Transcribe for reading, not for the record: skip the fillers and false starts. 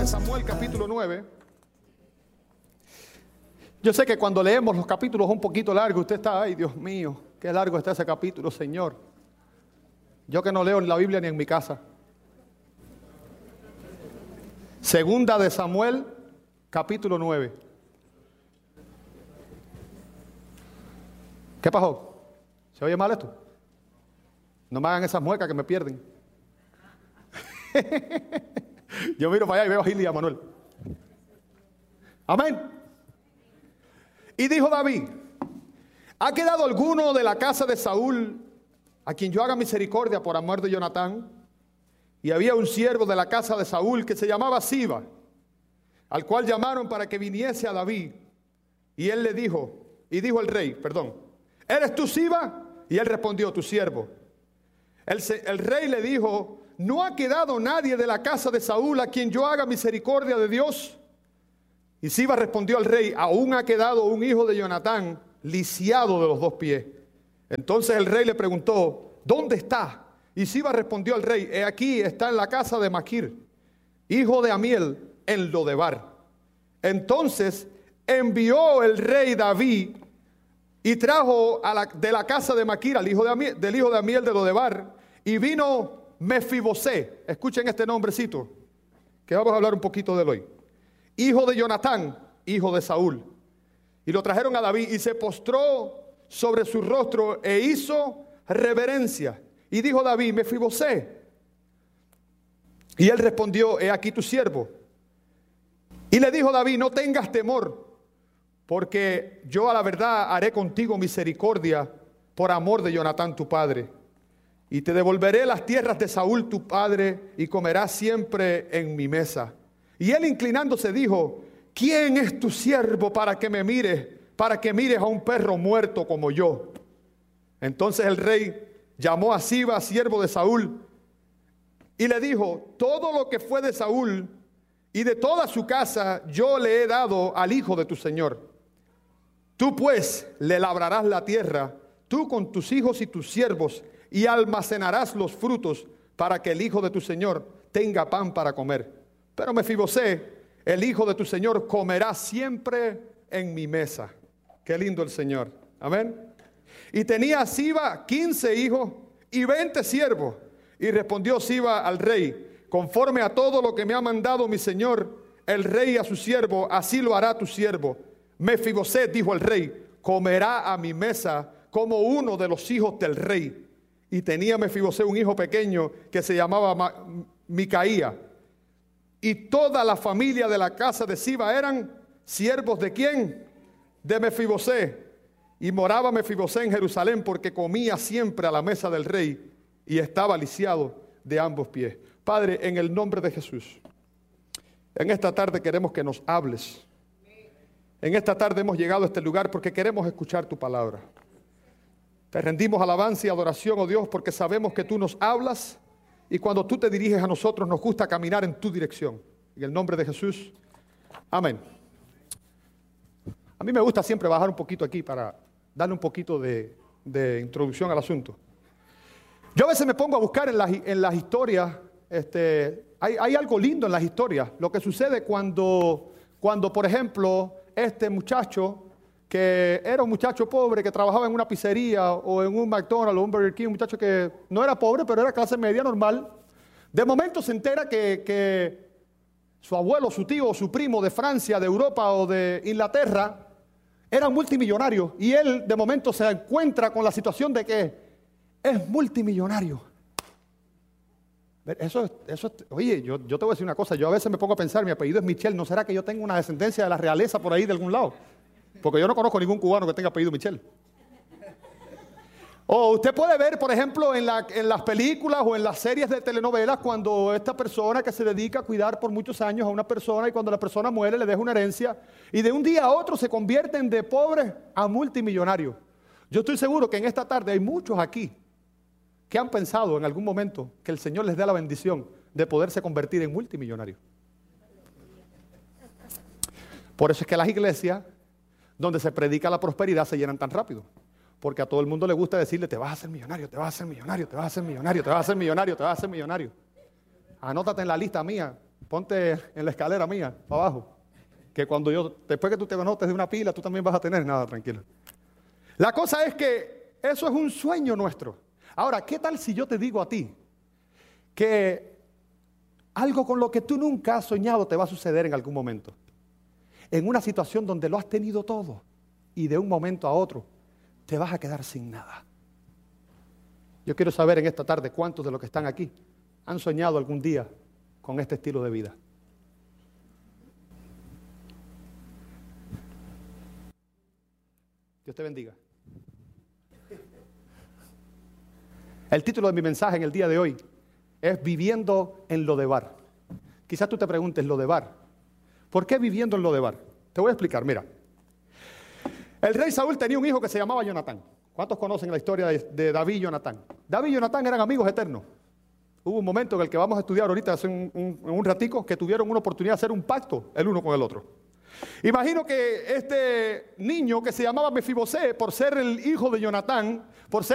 de Samuel, capítulo 9. Yo sé que cuando leemos los capítulos un poquito largos, usted está, ay Dios mío, qué largo está ese capítulo, Señor. Yo que no leo en la Biblia ni en mi casa. Segunda de Samuel, capítulo 9. ¿Qué pasó? ¿Se oye mal esto? No me hagan esas muecas que me pierden. Yo miro para allá y veo a Gil y a Manuel. Amén. Y dijo David: ¿ha quedado alguno de la casa de Saúl a quien yo haga misericordia por amor de Jonatán? Y había un siervo de la casa de Saúl que se llamaba Siba, al cual llamaron para que viniese a David. Y él le dijo, y dijo el rey, ¿eres tú Siba? Y él respondió, tu siervo. El rey le dijo, ¿no ha quedado nadie de la casa de Saúl a quien yo haga misericordia de Dios? Y Siba respondió al rey, aún ha quedado un hijo de Jonatán, lisiado de los dos pies. Entonces el rey le preguntó, ¿dónde está? Y Siba respondió al rey, he aquí, está en la casa de Maquir, hijo de Amiel, en Lodebar. Entonces envió el rey David y trajo de la casa de Maquir al hijo de Amiel, del hijo de Amiel de Lodebar, y vino Mefibosé, escuchen este nombrecito, que vamos a hablar un poquito de él hoy, hijo de Jonatán, hijo de Saúl. Y lo trajeron a David y se postró sobre su rostro e hizo reverencia. Y dijo David, Mefibosé. Y él respondió, he aquí tu siervo. Y le dijo David, no tengas temor, porque yo a la verdad haré contigo misericordia por amor de Jonatán tu padre. Y te devolveré las tierras de Saúl tu padre y comerás siempre en mi mesa. Y él inclinándose dijo, ¿quién es tu siervo para que me mires, para que mires a un perro muerto como yo? Entonces el rey llamó a Siba, siervo de Saúl, y le dijo, todo lo que fue de Saúl y de toda su casa yo le he dado al hijo de tu señor. Tú pues le labrarás la tierra, tú con tus hijos y tus siervos, y almacenarás los frutos para que el hijo de tu señor tenga pan para comer. Pero Mefibosé, el hijo de tu señor, comerá siempre en mi mesa. Qué lindo el Señor. Amén. Y tenía Siba 15 hijos y 20 siervos. Y respondió Siba al rey, conforme a todo lo que me ha mandado mi señor, el rey a su siervo, así lo hará tu siervo. Mefibosé, dijo el rey, comerá a mi mesa como uno de los hijos del rey. Y tenía Mefibosé un hijo pequeño que se llamaba Micaía. Y toda la familia de la casa de Siba eran siervos ¿de quién? De Mefibosé. Y moraba Mefibosé en Jerusalén porque comía siempre a la mesa del rey y estaba lisiado de ambos pies. Padre, en el nombre de Jesús, en esta tarde queremos que nos hables. En esta tarde hemos llegado a este lugar porque queremos escuchar tu palabra. Te rendimos alabanza y adoración, oh Dios, porque sabemos que tú nos hablas y cuando tú te diriges a nosotros nos gusta caminar en tu dirección. En el nombre de Jesús, amén. A mí me gusta siempre bajar un poquito aquí para darle un poquito de introducción al asunto. Yo a veces me pongo a buscar en las historias, hay algo lindo en las historias. Lo que sucede cuando por ejemplo, este muchacho, que era un muchacho pobre, que trabajaba en una pizzería o en un McDonald's o un Burger King, un muchacho que no era pobre, pero era clase media normal, de momento se entera que su abuelo, su tío o su primo de Francia, de Europa o de Inglaterra, eran multimillonarios, y él de momento se encuentra con la situación de que es multimillonario. Oye, yo te voy a decir una cosa, yo a veces me pongo a pensar, mi apellido es Michel, ¿no será que yo tengo una descendencia de la realeza por ahí de algún lado? Porque yo no conozco ningún cubano que tenga apellido Michel. O usted puede ver, por ejemplo, en las películas o en las series de telenovelas, cuando esta persona que se dedica a cuidar por muchos años a una persona y cuando la persona muere le deja una herencia y de un día a otro se convierten de pobres a multimillonarios. Yo estoy seguro que en esta tarde hay muchos aquí que han pensado en algún momento que el Señor les dé la bendición de poderse convertir en multimillonarios. Por eso es que las iglesias donde se predica la prosperidad se llenan tan rápido. Porque a todo el mundo le gusta decirle, te vas a hacer millonario, te vas a hacer millonario, te vas a hacer millonario, te vas a hacer millonario, te vas a hacer millonario. Anótate en la lista mía ponte en la escalera mía, para abajo. Que después que tú te anotes de una pila, tú también vas a tener nada, tranquilo. La cosa es que eso es un sueño nuestro. Ahora, ¿qué tal si yo te digo a ti que algo con lo que tú nunca has soñado te va a suceder en algún momento? En una situación donde lo has tenido todo y de un momento a otro te vas a quedar sin nada. Yo quiero saber en esta tarde cuántos de los que están aquí han soñado algún día con este estilo de vida. Dios te bendiga. El título de mi mensaje en el día de hoy es Viviendo en Lodebar. Quizás tú te preguntes, Lodebar, ¿por qué viviendo en Lodebar? Te voy a explicar, mira. El rey Saúl tenía un hijo que se llamaba Jonatán. ¿Cuántos conocen la historia de David y Jonatán? David y Jonatán eran amigos eternos. Hubo un momento en el que vamos a estudiar ahorita, hace un ratico, que tuvieron una oportunidad de hacer un pacto el uno con el otro. Imagino que este niño que se llamaba Mefibosé, por ser el hijo de Jonatán, por ser